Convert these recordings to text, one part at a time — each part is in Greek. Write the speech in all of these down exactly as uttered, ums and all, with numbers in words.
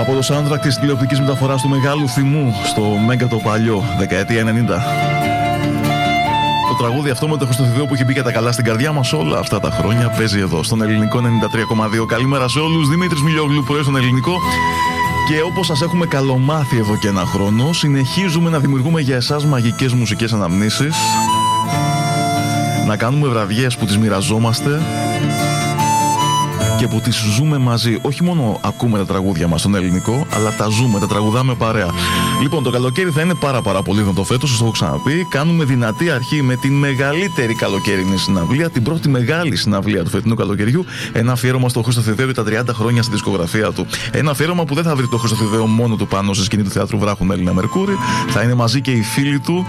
Από το soundtrack της τηλεοπτικής μεταφοράς του Μεγάλου Θυμού στο Μέγκα το παλιό, δεκαετία ενενήντα. Το τραγούδι αυτό με το Χριστοθιδαίο που έχει μπει κατά καλά στην καρδιά μας όλα αυτά τα χρόνια παίζει εδώ, στον Ελληνικό ενενήντα τρία κόμμα δύο. Καλημέρα σε όλους, Δημήτρης Μιλιόγλου, πρωί στον Ελληνικό. Και όπως σας έχουμε καλομάθει εδώ και ένα χρόνο, συνεχίζουμε να δημιουργούμε για εσάς μαγικές μουσικές αναμνήσεις, να κάνουμε βραδιές που τις μοιραζόμαστε και που τις ζούμε μαζί. Όχι μόνο ακούμε τα τραγούδια μας στον Ελληνικό, αλλά τα ζούμε, τα τραγουδάμε παρέα. Λοιπόν, το καλοκαίρι θα είναι πάρα πάρα πολύ δυνατό φέτος, σας το έχω ξαναπεί. Κάνουμε δυνατή αρχή με την μεγαλύτερη καλοκαιρινή συναυλία, την πρώτη μεγάλη συναυλία του φετινού καλοκαιριού. Ένα αφιέρωμα στο Χριστοθιδαίο για τα τριάντα χρόνια στη δισκογραφία του. Ένα αφιέρωμα που δεν θα βρει το Χριστοθιδαίο μόνο του πάνω στη σκηνή του Θεάτρου Βράχου με Έλληνα Μερκούρη. Θα είναι μαζί και οι φίλοι του.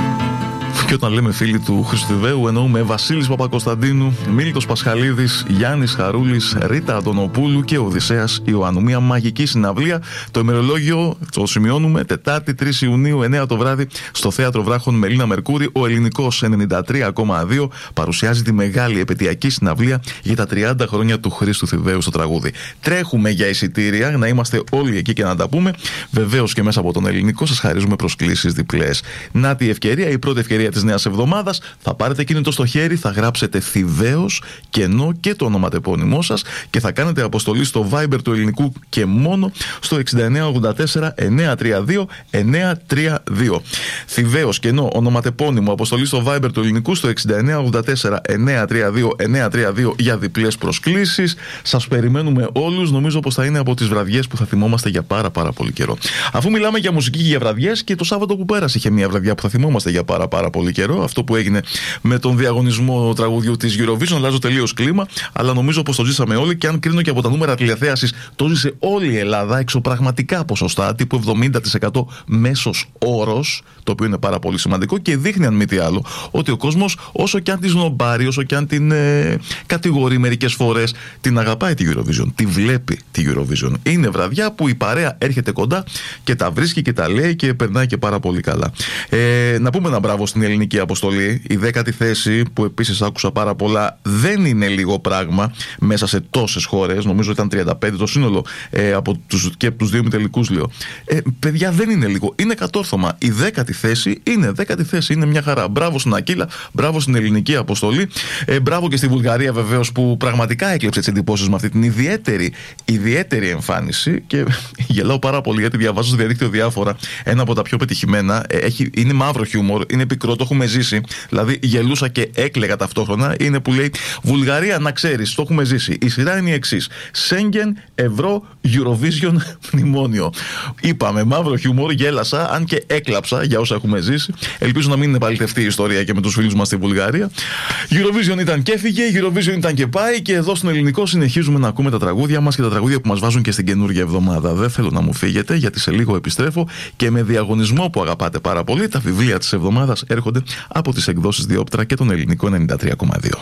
Και όταν λέμε φίλοι του Χριστοθιδαίου, εννοούμε Βασίλης Παπακοσταντίνου, Μίλτος Πασχαλίδης, Γιάννης Χαρούλης, Ρίτα Αντωνοπούλου και Οδυσσέας Ιωάννου. Μια μαγική συναυλία. Το ημερολόγιο το σημειώνουμε Τετάρτη τρεις Ιουνίου, εννιά το βράδυ, στο Θέατρο Βράχων με Έλληνα Μερκούρη. Ο Ελληνικός ενενήντα τρία κόμμα δύο παρουσιάζει τη μεγάλη επαιτειακή συναυλία για τα τριάντα χρόνια του Χριστοθιδαίου στο τραγούδι. Τρέχουμε για εισιτήρια, να είμαστε όλοι εκεί και να τα πούμε. Βεβαίως και μέσα από τον Ελληνικό σας χαρίζουμε προσκλήσεις διπλές. Να τη ευκαιρία, η πρώτη ευκαιρία της νέας εβδομάδας, θα πάρετε κινητό στο χέρι, θα γράψετε Θηβαίος, κενό και το ονοματεπώνυμό σας και θα κάνετε αποστολή στο Viber του Ελληνικού και μόνο στο εξήντα εννιά ογδόντα τέσσερα εννιακόσια τριάντα δύο εννιακόσια τριάντα δύο. Θηβαίος, κενό, ονοματεπώνυμο, αποστολή στο Viber του Ελληνικού στο εξήντα εννιά ογδόντα τέσσερα εννιακόσια τριάντα δύο εννιακόσια τριάντα δύο για διπλές προσκλήσεις. Σας περιμένουμε όλους. Νομίζω πως θα είναι από τις βραδιές που θα θυμόμαστε για πάρα πάρα πολύ καιρό. Αφού μιλάμε για μουσική και για βραδιές, και το Σάββατο που πέρασε είχε μια βραδιά που θα θυμόμαστε για πάρα πάρα πολύ καιρό. Αυτό που έγινε με τον διαγωνισμό τραγουδιού της Eurovision. Αλλάζω τελείως κλίμα, αλλά νομίζω πως το ζήσαμε όλοι. Και αν κρίνω και από τα νούμερα τηλεθέασης, το ζήσε όλη η Ελλάδα. Εξωπραγματικά ποσοστά, τύπου εβδομήντα τοις εκατό μέσος όρος, το οποίο είναι πάρα πολύ σημαντικό και δείχνει, αν μη τι άλλο, ότι ο κόσμος, όσο και αν τη σνομπάρει, όσο και αν την ε, κατηγορεί μερικές φορές, την αγαπάει τη Eurovision, τη βλέπει τη Eurovision. Είναι βραδιά που η παρέα έρχεται κοντά και τα βρίσκει και τα λέει και περνάει και πάρα πολύ καλά. Ε, να πούμε ένα μπράβο στην ελληνική αποστολή. Η δέκατη θέση, που επίσης άκουσα πάρα πολλά, δεν είναι λίγο πράγμα μέσα σε τόσες χώρες. Νομίζω ήταν τριάντα πέντε το σύνολο ε, από τους, και από τους δύο μητελικούς, λέω. Ε, παιδιά, δεν είναι λίγο. Είναι κατόρθωμα. Η δέκατη θέση είναι δέκατη θέση. Είναι μια χαρά. Μπράβο στην Ακύλα, μπράβο στην ελληνική αποστολή. Ε, μπράβο και στη Βουλγαρία, βεβαίως, που πραγματικά έκλεψε τις εντυπώσεις με αυτή την ιδιαίτερη, ιδιαίτερη εμφάνιση. Και γελάω πάρα πολύ γιατί διαβάζω στο διαδίκτυο διάφορα. Ένα από τα πιο πετυχημένα. Ε, έχει, είναι μαύρο χιούμορ, είναι πικρό, το έχουμε ζήσει. Δηλαδή γελούσα και έκλαιγα ταυτόχρονα. Είναι που λέει Βουλγαρία, να ξέρεις, το έχουμε ζήσει. Η σειρά είναι η εξής: Σέγγεν, Ευρώ, Eurovision, Μνημόνιο. Είπαμε μαύρο χιούμορ, γέλασα, αν και έκλαψα για όσα έχουμε ζήσει. Ελπίζω να μην είναι επαληθευτεί η ιστορία και με τους φίλους μας στη Βουλγαρία. Eurovision ήταν και έφυγε, Eurovision ήταν και πάει, και εδώ στον Ελληνικό συνεχίζουμε να ακούμε τα τραγούδια μας και τα τραγούδια που μας βάζουν και στην καινούργια εβδομάδα. Δεν θέλω να μου φύγετε, γιατί σε λίγο επιστρέφω και με διαγωνισμό που αγαπάτε πάρα πολύ. Τα βιβλία της εβδομάδας έρχονται από τις εκδόσεις Διόπτρα και τον Ελληνικό ενενήντα τρία κόμμα δύο.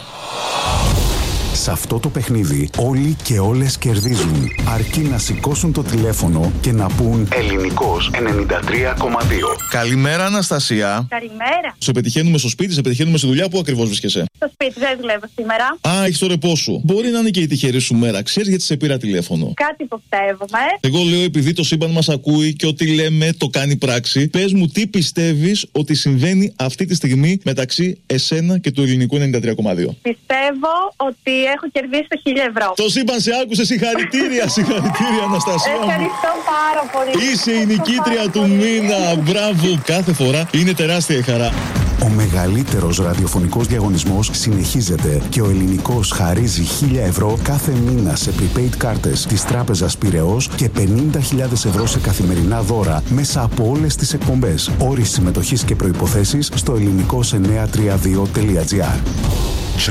Σε αυτό το παιχνίδι όλοι και όλες κερδίζουν, αρκεί να σηκώσουν το τηλέφωνο και να πούν Ελληνικός ενενήντα τρία κόμμα δύο. Καλημέρα, Αναστασία. Καλημέρα. Σε πετυχαίνουμε στο σπίτι, σε πετυχαίνουμε στη δουλειά. Πού ακριβώς βρίσκεσαι? Στο σπίτι, δεν δουλεύω σήμερα. Α, έχεις το ρεπό σου. Μπορεί να είναι και η τυχερή σου μέρα. Ξέρεις γιατί σε πήρα τηλέφωνο? Κάτι υποψεύομαι. Εγώ λέω, επειδή το σύμπαν μας ακούει και ό,τι λέμε το κάνει πράξη, πες μου τι πιστεύεις ότι συμβαίνει αυτή τη στιγμή μεταξύ εσένα και του Ελληνικού ενενήντα τρία κόμμα δύο. Πιστεύω ότι έχω κερδίσει το χίλια ευρώ. Το σύμπαν σε άκουσε, συγχαρητήρια, συγχαρητήρια, Αναστασία. Ευχαριστώ πάρα πολύ. Είσαι η νικήτρια του μήνα. Μπράβο, κάθε φορά είναι τεράστια η χαρά. Ο μεγαλύτερος ραδιοφωνικός διαγωνισμός συνεχίζεται και ο Ελληνικός χαρίζει χίλια ευρώ κάθε μήνα σε prepaid κάρτες της Τράπεζας Πειραιώς και πενήντα χιλιάδες ευρώ σε καθημερινά δώρα μέσα από όλες τις εκπομπές. Όροι συμμετοχής και προϋποθέσεις στο ελληνικός εννιακόσια τριάντα δύο τελεία τζι άρ.